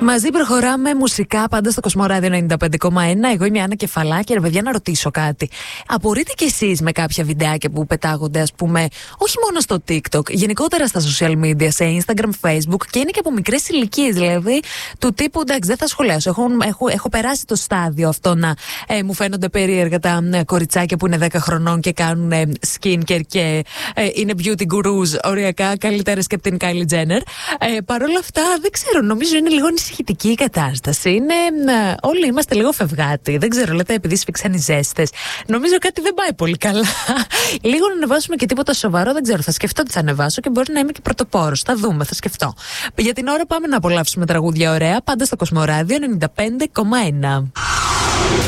Μαζί προχωράμε μουσικά πάντα στο Κοσμοράδιο 95,1. Εγώ είμαι η Άννα Κεφαλάκη. Ρε παιδιά, να ρωτήσω κάτι. Απορείτε κι εσείς με κάποια βιντεάκια που πετάγονται, ας πούμε, όχι μόνο στο TikTok, γενικότερα στα social media, σε Instagram, Facebook, και είναι και από μικρές ηλικίες, δηλαδή του τύπου, εντάξει, δεν θα σχολιάσω. Έχω περάσει το στάδιο αυτό να μου φαίνονται περίεργα τα κοριτσάκια που είναι 10 χρονών και κάνουν skincare και είναι beauty gurus, οριακά καλύτερες και από την Kylie Jenner. Παρ' όλα αυτά, δεν ξέρω, νομίζω είναι λίγο ανησυχητική η κατάσταση. Όλοι είμαστε λίγο φευγάτοι. Δεν ξέρω, λέτε επειδή σφίξαν οι ζέστες. Νομίζω κάτι δεν πάει πολύ καλά. Λίγο να ανεβάσουμε και τίποτα σοβαρό, δεν ξέρω. Θα σκεφτώ τι θα ανεβάσω και μπορεί να είμαι και πρωτοπόρος. Θα δούμε, θα σκεφτώ. Για την ώρα πάμε να απολαύσουμε τραγούδια ωραία, πάντα στο Κοσμοράδιο 95,1.